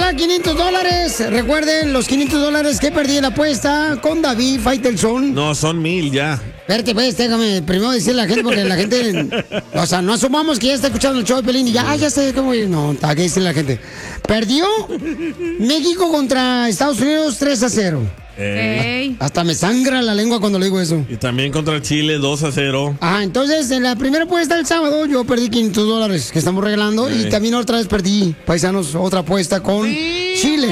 a $500. Recuerden, los $500 que perdí en la apuesta con David Faitelson. No, son 1,000 ya. Espérate, pues, déjame primero decirle a la gente, porque la gente, o sea, no asumamos que ya está escuchando el show de Pelín y ya sé cómo ir. No, hay que decirle a la gente. Perdió México contra Estados Unidos 3-0. Hasta me sangra la lengua cuando le digo eso. Y también contra Chile 2-0. Ajá, entonces en la primera apuesta del sábado yo perdí $500 que estamos regalando. Y también otra vez perdí, paisanos, otra apuesta con Chile.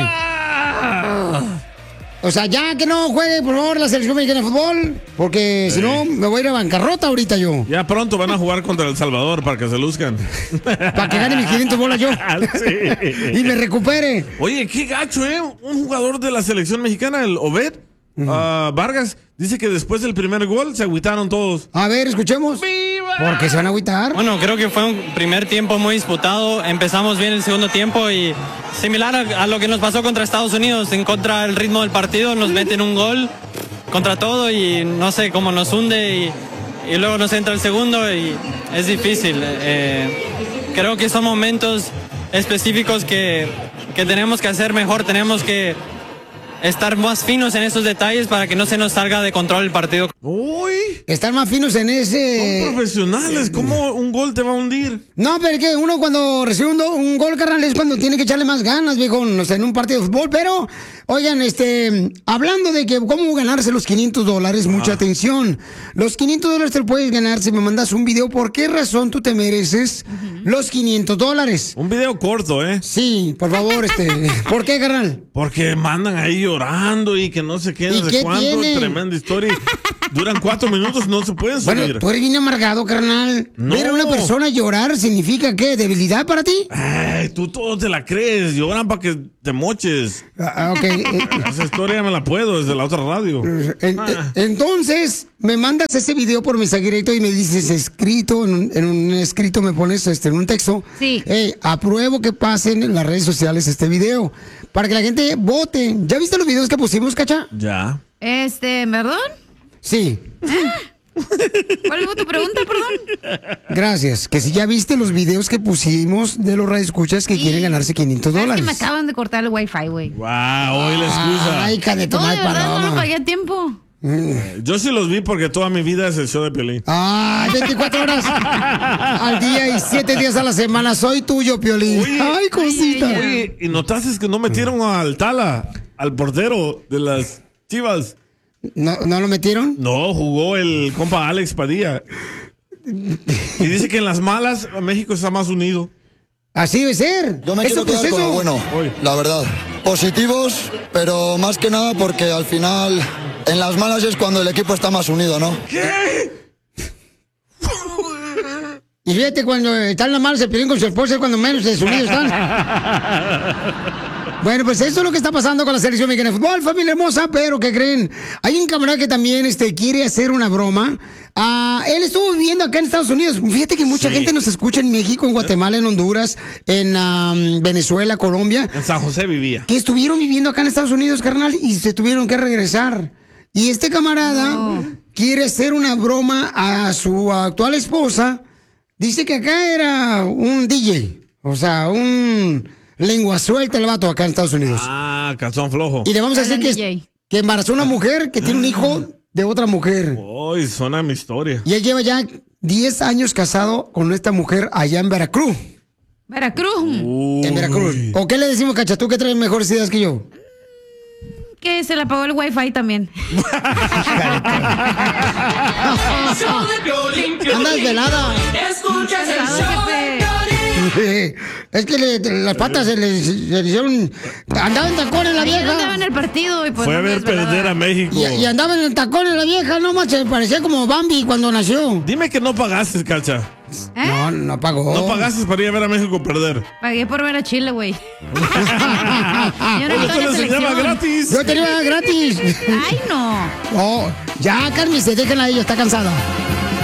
O sea, ya que no juegue, por favor, la selección mexicana de fútbol, porque si no, me voy a ir a bancarrota ahorita yo. Ya pronto van a jugar contra El Salvador para que se luzcan. Para que gane mis 500 bolas yo. Sí. Y me recupere. Oye, qué gacho, ¿eh? Un jugador de la selección mexicana, el Obed Vargas, dice que después del primer gol se agüitaron todos. A ver, escuchemos. ¿Por qué se van a agüitar? Bueno, creo que fue un primer tiempo muy disputado. Empezamos bien el segundo tiempo y similar a lo que nos pasó contra Estados Unidos, en contra del ritmo del partido, nos meten un gol contra todo y no sé cómo nos hunde y luego nos entra el segundo y es difícil. Creo que son momentos específicos que tenemos que hacer mejor, tenemos que estar más finos en esos detalles para que no se nos salga de control el partido. Uy, estar más finos en ese... Son profesionales, ¿cómo un gol te va a hundir? No, pero es que uno cuando recibe un gol, carnal, es cuando tiene que echarle más ganas, viejo, o sea, en un partido de fútbol. Pero, oigan, hablando de que cómo ganarse los $500, mucha atención. Los $500 te lo puedes ganar si me mandas un video. ¿Por qué razón tú te mereces los $500? Un video corto, ¿eh? Sí, por favor, ¿por qué, carnal? Porque mandan ahí llorando y que no sé qué, no sé cuánto, tiene? tremenda historia. Duran 4 minutos, no se pueden subir. Bueno, tú eres bien amargado, carnal. No. Ver a una persona llorar significa, ¿qué? ¿Debilidad para ti? Ay, tú todo te la crees, lloran para que te moches. Ok. Esa historia me la puedo desde la otra radio. Entonces, me mandas ese video por mensaje directo y me dices escrito, en un escrito me pones en un texto. Sí. Apruebo que pasen en las redes sociales este video para que la gente vote. ¿Ya viste los videos que pusimos, Cacha? Ya. ¿Perdón? Sí. ¿Cuál fue tu pregunta, perdón? Gracias. Que si ya viste los videos que pusimos de los radioescuchas que quieren ganarse $500. Es que me acaban de cortar el wifi, güey. Wow, hoy la excusa. Ay, caneto, No, mal de verdad, no paloma. lo pagué a tiempo. Yo sí los vi porque toda mi vida es el show de Piolín. Ay, 24 horas al día y 7 días a la semana. Soy tuyo, Piolín. Oye, ay, cosita. Oye, ¿y notaste que no metieron al Tala, al portero de las Chivas? ¿No lo metieron? No, jugó el compa Alex Padilla. Y dice que en las malas México está más unido. Así debe ser. Yo me quiero quedar con lo bueno, la verdad. Positivos, pero más que nada porque al final en las malas es cuando el equipo está más unido, ¿no? ¿Qué? Y fíjate, cuando están las malas se piden con su esposa es cuando menos desunidos están. Bueno, pues eso es lo que está pasando con la selección mexicana de fútbol, familia hermosa, pero ¿qué creen? Hay un camarada que también quiere hacer una broma. Él estuvo viviendo acá en Estados Unidos. Fíjate que mucha gente nos escucha en México, en Guatemala, en Honduras, en Venezuela, Colombia. En San José vivía. Que estuvieron viviendo acá en Estados Unidos, carnal, y se tuvieron que regresar. Y este camarada quiere hacer una broma a su actual esposa. Dice que acá era un DJ, o sea, un lengua suelta el vato acá en Estados Unidos. Calzón flojo. Y le vamos a decir que embarazó a una mujer que tiene un hijo de otra mujer. Uy, suena mi historia. Y él lleva ya 10 años casado con esta mujer allá en Veracruz. Veracruz. En Veracruz. ¿O qué le decimos, Cacha? ¿Tú que traes mejores ideas que yo? Que se le apagó el wifi también. Anda desvelada. Escuchas el show de Piolín. Es que las patas se le hicieron. Andaba en tacones la vieja. Yo estaba en el partido y pues. Fue a ver perder a México. Y andaba en el tacón en la vieja, no más, se parecía como Bambi cuando nació. Dime que no pagaste, Cacha. No pagó. No pagaste para ir a ver a México perder. Pagué por ver a Chile, güey. Yo te lo enseñaba gratis. Yo tenía gratis. Ay, no. Oh, ya, Carmen, se déjenla a ella, está cansada.